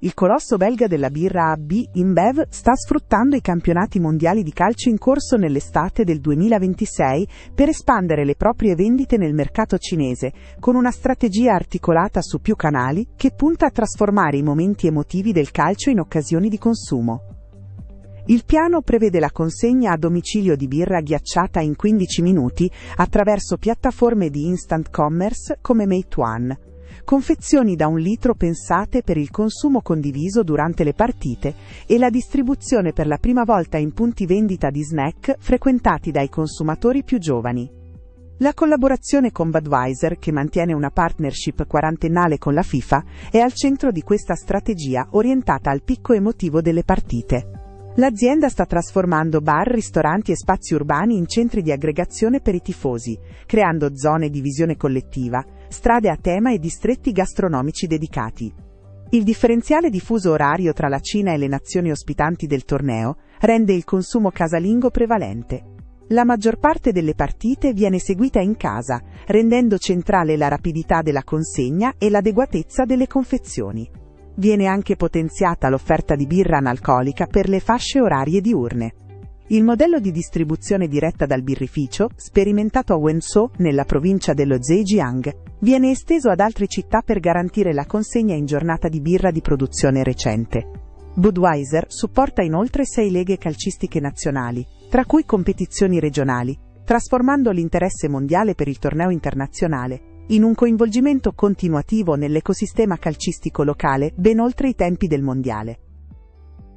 Il colosso belga della birra AB InBev sta sfruttando i campionati mondiali di calcio in corso nell'estate del 2026 per espandere le proprie vendite nel mercato cinese, con una strategia articolata su più canali che punta a trasformare i momenti emotivi del calcio in occasioni di consumo. Il piano prevede la consegna a domicilio di birra ghiacciata in 15 minuti attraverso piattaforme di instant commerce come Meituan. Confezioni da 1 litro pensate per il consumo condiviso durante le partite e la distribuzione per la prima volta in punti vendita di snack frequentati dai consumatori più giovani. La collaborazione con Budweiser, che mantiene una partnership quarantennale con la FIFA, è al centro di questa strategia orientata al picco emotivo delle partite. L'azienda sta trasformando bar, ristoranti e spazi urbani in centri di aggregazione per i tifosi, creando zone di visione collettiva, strade a tema e distretti gastronomici dedicati. Il differenziale di fuso orario tra la Cina e le nazioni ospitanti del torneo rende il consumo casalingo prevalente. La maggior parte delle partite viene seguita in casa, rendendo centrale la rapidità della consegna e l'adeguatezza delle confezioni. Viene anche potenziata l'offerta di birra analcolica per le fasce orarie diurne. Il modello di distribuzione diretta dal birrificio, sperimentato a Wenzhou, nella provincia dello Zhejiang, viene esteso ad altre città per garantire la consegna in giornata di birra di produzione recente. Budweiser supporta inoltre 6 leghe calcistiche nazionali, tra cui competizioni regionali, trasformando l'interesse mondiale per il torneo internazionale in un coinvolgimento continuativo nell'ecosistema calcistico locale ben oltre i tempi del mondiale.